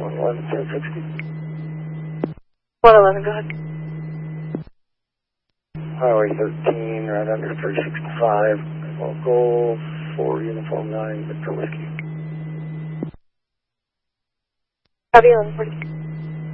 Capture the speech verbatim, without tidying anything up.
one eleven, ten sixty. one eleven, go ahead. Highway thirteen, right under three sixty-five. Local four Uniform nine, Victor Whiskey. Copy eleven forty.